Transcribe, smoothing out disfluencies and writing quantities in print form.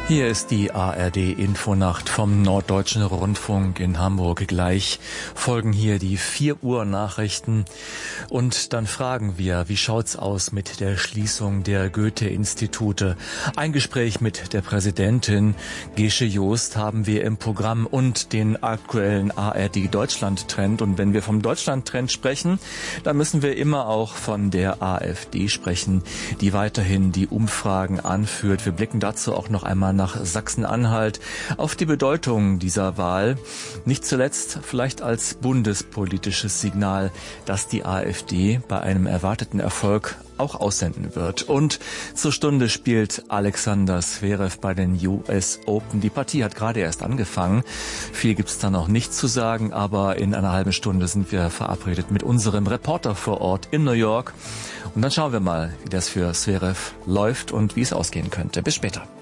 Hier ist die ARD-Infonacht vom Norddeutschen Rundfunk in Hamburg. Gleich folgen hier die 4 Uhr Nachrichten. Und dann fragen wir, wie schaut's aus mit der Schließung der Goethe-Institute? Ein Gespräch mit der Präsidentin Gesche Joost haben wir im Programm und den aktuellen ARD-Deutschland-Trend. Und wenn wir vom Deutschland-Trend sprechen, dann müssen wir immer auch von der AfD sprechen, die weiterhin die Umfragen anführt. Wir blicken dazu auch noch einmal nach Sachsen-Anhalt, auf die Bedeutung dieser Wahl, nicht zuletzt vielleicht als bundespolitisches Signal, das die AfD bei einem erwarteten Erfolg auch aussenden wird. Und zur Stunde spielt Alexander Zverev bei den US Open. Die Partie hat gerade erst angefangen. Viel gibt's da noch nicht zu sagen, aber in einer halben Stunde sind wir verabredet mit unserem Reporter vor Ort in New York. Und dann schauen wir mal, wie das für Zverev läuft und wie es ausgehen könnte. Bis später.